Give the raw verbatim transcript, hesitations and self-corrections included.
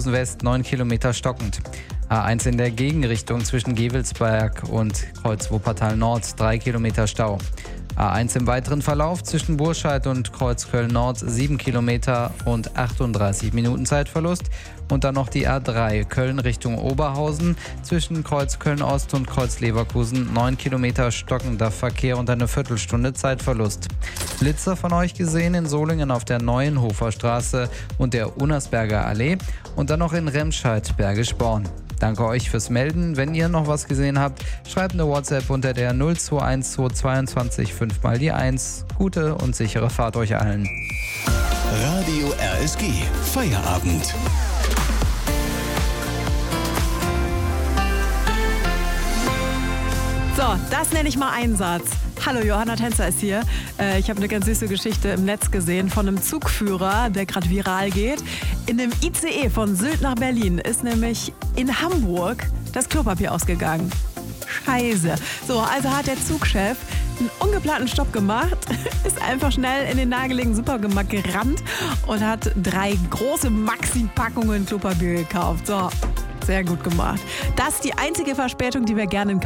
Leverkusen West neun Kilometer stockend. A eins in der Gegenrichtung zwischen Gevelsberg und Kreuz Wuppertal Nord drei Kilometer Stau. A eins im weiteren Verlauf zwischen Burscheid und Kreuz Köln Nord sieben Kilometer und achtunddreißig Minuten Zeitverlust. Und dann noch die A drei Köln Richtung Oberhausen zwischen Kreuz Köln Ost und Kreuz Leverkusen neun Kilometer stockender Verkehr und eine Viertelstunde Zeitverlust. Blitzer von euch gesehen in Solingen auf der Neuenhofer Straße und der Unnersberger Allee und dann noch in Remscheid Bergisch Born. Danke euch fürs Melden. Wenn ihr noch was gesehen habt, schreibt eine WhatsApp unter der null zwei eins zwei zweiundzwanzig fünf mal die eins. Gute und sichere Fahrt euch allen. Radio R S G. Feierabend. So, das nenne ich mal Einsatz. Hallo, Johanna Tänzer ist hier. Äh, ich habe eine ganz süße Geschichte im Netz gesehen von einem Zugführer, der gerade viral geht. In einem I C E von Sylt nach Berlin ist nämlich in Hamburg das Klopapier ausgegangen. Scheiße. So, also hat der Zugchef einen ungeplanten Stopp gemacht, ist einfach schnell in den nahegelegenen Supermarkt gerannt und hat drei große Maxi-Packungen Klopapier gekauft. So, sehr gut gemacht. Das ist die einzige Verspätung, die wir gerne in